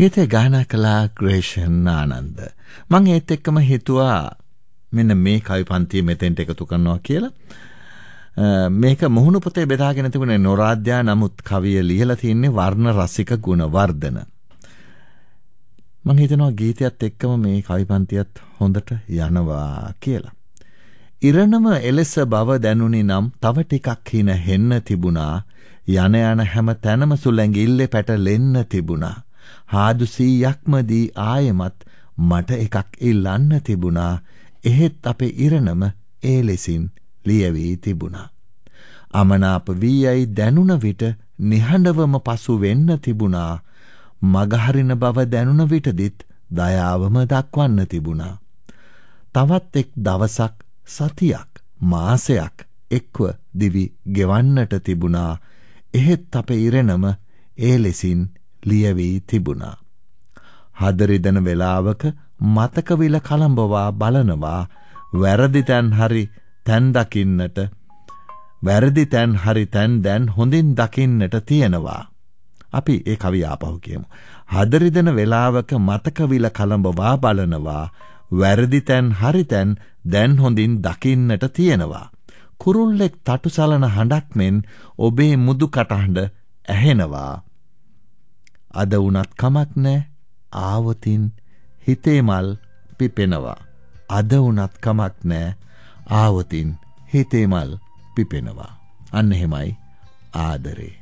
ගීතේ ගායනා කළා ග්‍රේෂන් ආනන්ද. මම ඒත් එක්කම හිතුවා මෙන්න මේ කවි පන්තිය මෙතෙන්ට එකතු කරනවා කියලා. මේක මුහුණු පොතේ බෙදාගෙන තිබුණේ නොරාද්‍යා, නමුත් කවිය ලියලා තියෙන්නේ වර්ණ රසික ගුණවර්ධන. මම හිතනවා ගීතයත් එක්කම මේ කවි පන්තියත් හොඳට යනවා කියලා. ඉරණම එලෙස බව දැනුනි නම් තව ටිකක් හින හෙන්න තිබුණා. යන යන හැම තැනම සුලැඟිල්ලේ පැටලෙන්න තිබුණා. හාදු 100ක්ම දී ආයෙමත් මට එකක් ඉල්ලන්න තිබුණා. එහෙත් අපේ ඉරණම ඒ ලෙසින් ලියවී තිබුණා. අමනාප වී යයි දැනුණ විට නිහඬවම පසු වෙන්න තිබුණා. මගහරින බව දැනුණ විටදිත් දයාවම දක්වන්න තිබුණා. තවත් එක් දවසක්, සතියක්, මාසයක් එක්ව දිවි ගෙවන්නට තිබුණා. එහෙත් අපේ ඉරණම ඒ ලෙසින් ලියවී තිබුණා. හදරිදන වෙලාවක මතක විල කලඹවා බලනවා. වැරදි තැන් හරි තැන් දකින්නට, වැරදි තැන් හරි තැන් දැන් හොඳින් දකින්නට තියෙනවා. අපි ඒ කවිය ආපහු කියමු. හදරිදන වෙලාවක මතක විල කලඹවා බලනවා. වැරදි තැන් හරි තැන් දැන් හොඳින් දකින්නට තියෙනවා. කුරුල්ලෙක් තටුසලන හඬක් මෙන් ඔබේ මුදු කටහඬ ඇහෙනවා. අද වුණත් කමක් නෑ, ආවතින් හිතේ මල් පිපෙනවා. අද වුණත් කමක් නෑ, ආවතින් හිතේ මල් පිපෙනවා. අන්න එහෙමයි ආදරේ.